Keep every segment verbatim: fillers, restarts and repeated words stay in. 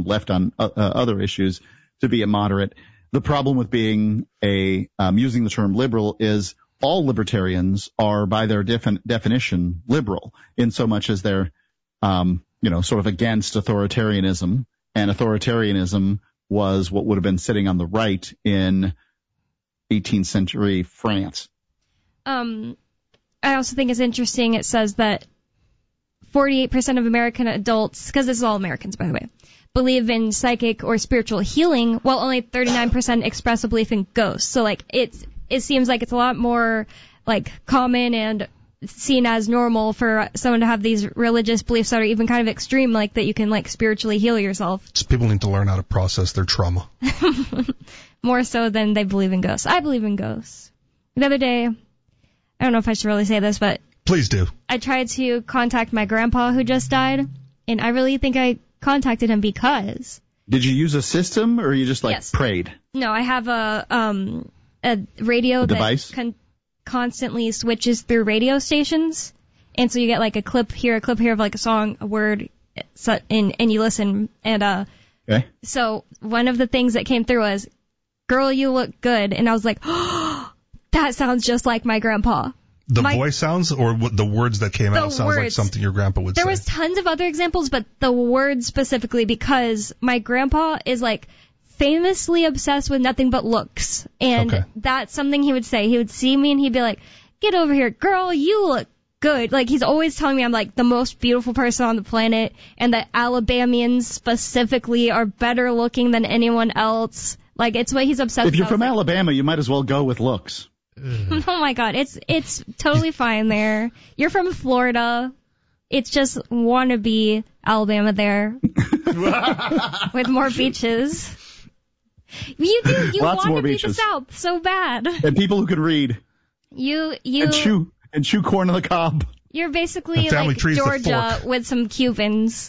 left on uh, uh, other issues to be a moderate. The problem with being a um, using the term liberal is all libertarians are, by their defi- definition, liberal in so much as they're, um, you know, sort of against authoritarianism, and authoritarianism was what would have been sitting on the right in eighteenth century France. Um, I also think it's interesting. It says that forty-eight percent of American adults, because this is all Americans, by the way, believe in psychic or spiritual healing, while only thirty-nine percent express a belief in ghosts. So, like, it's, it seems like it's a lot more, like, common and seen as normal for someone to have these religious beliefs that are even kind of extreme, like that you can, like, spiritually heal yourself. Just people need to learn how to process their trauma. More so than they believe in ghosts. I believe in ghosts. The other day, I don't know if I should really say this, but... Please do. I tried to contact my grandpa who just died, and I really think I contacted him because... Did you use a system, or you just, like, yes. prayed? No, I have a um a radio a that device? Con- constantly switches through radio stations, and so you get, like, a clip here, a clip here of, like, a song, a word, so, and, and you listen, and uh. Okay. So one of the things that came through was, "Girl, you look good," and I was like, oh, that sounds just like my grandpa. The My, voice sounds, or what the words that came out sounds words. Like something your grandpa would there say? There was tons of other examples, but the words specifically, because my grandpa is, like, famously obsessed with nothing but looks. And okay. that's something he would say. He would see me and he'd be like, "Get over here, girl, you look good." Like, he's always telling me I'm, like, the most beautiful person on the planet, and that Alabamians specifically are better looking than anyone else. Like, it's what he's obsessed with. If you're from like, Alabama, you might as well go with looks. Oh my God, it's it's totally fine there. You're from Florida. It's just wannabe Alabama there with more beaches. You do you Lots want more to be beaches. the South so bad. And people who can read. You you and chew and chew corn on the cob. You're basically like Georgia with some Cubans.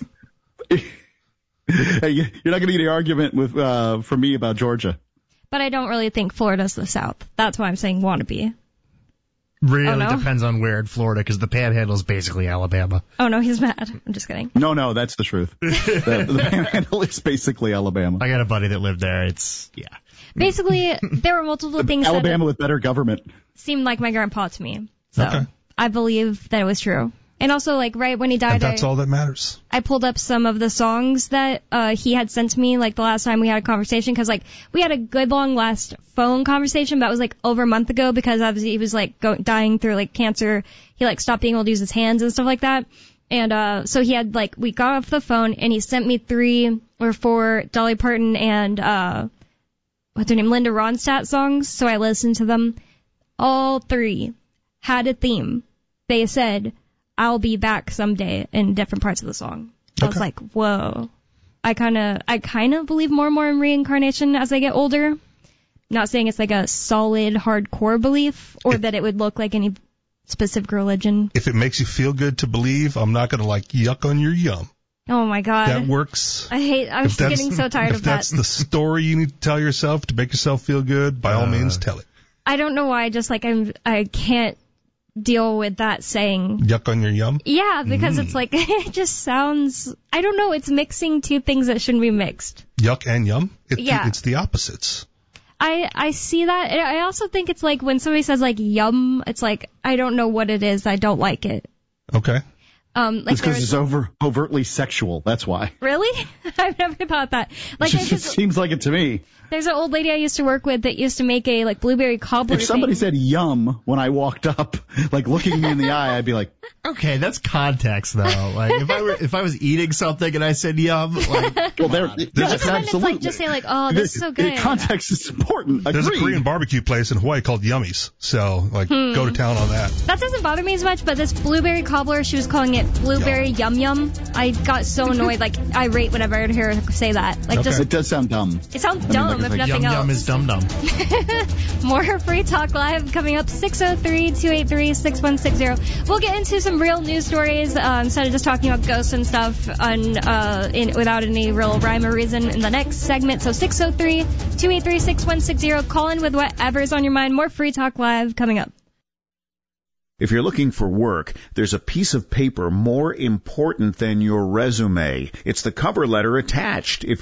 Hey, you're not going to get any argument with uh, from me about Georgia. But I don't really think Florida's the South. That's why I'm saying wannabe. Really oh, no? depends on where in Florida, because the Panhandle is basically Alabama. Oh, no, he's mad. I'm just kidding. No, no, that's the truth. the, the Panhandle is basically Alabama. I got a buddy that lived there. It's, yeah. Basically, there were multiple things Alabama that with better government. Seemed like my grandpa to me. So okay. I believe that it was true. And also, like, right when he died, and that's I, all that matters. I pulled up some of the songs that uh he had sent to me, like, the last time we had a conversation, because, like, we had a good long last phone conversation, but it was, like, over a month ago, because obviously he was, like, go, dying through, like, cancer. He, like, stopped being able to use his hands and stuff like that. And uh so he had, like, we got off the phone, and he sent me three or four Dolly Parton and, uh what's her name, Linda Ronstadt songs, so I listened to them. All three had a theme. They said, "I'll be back someday," in different parts of the song. I okay. was like, whoa. I kind of I kind of believe more and more in reincarnation as I get older. Not saying it's like a solid, hardcore belief, or if, that it would look like any specific religion. If it makes you feel good to believe, I'm not going to, like, yuck on your yum. Oh, my God. That works. I hate, I'm just getting so tired if of that. If that's the story you need to tell yourself to make yourself feel good, by uh, all means, tell it. I don't know why, just, like, I'm, I can't deal with that saying. Yuck on your yum? Yeah, because mm. it's like, it just sounds, I don't know, it's mixing two things that shouldn't be mixed. Yuck and yum? It, yeah. It's the opposites. I, I see that. I also think it's like when somebody says, like, yum, it's like, I don't know what it is. I don't like it. Okay. Um, like it's because it's over, overtly sexual. That's why. Really? I've never thought that. Like, it just seems like it to me. There's an old lady I used to work with that used to make a, like, blueberry cobbler If somebody thing. said yum when I walked up, like, looking me in the eye, I'd be like, okay, that's context, though. Like, if I were, if I was eating something and I said yum, like, well, there, yeah, sometimes it's like just say, like, oh, this is so good. Context is important. There's Agreed. a Korean barbecue place in Hawaii called Yummies, so, like, hmm. go to town on that. That doesn't bother me as much, but this blueberry cobbler, she was calling it blueberry yum yum. I got so annoyed, like, irate whenever I hear her say that. Like, okay. just it does sound dumb. It sounds dumb, I mean, like, if like nothing yum, else. Yum is dum dum. More Free Talk Live coming up, six oh three, two eight three, six one six zero. We'll get into some real news stories uh, instead of just talking about ghosts and stuff on, uh, in, without any real rhyme or reason in the next segment. So six oh three, two eight three, six one six zero. Call in with whatever's on your mind. More Free Talk Live coming up. If you're looking for work, there's a piece of paper more important than your resume. It's the cover letter attached. If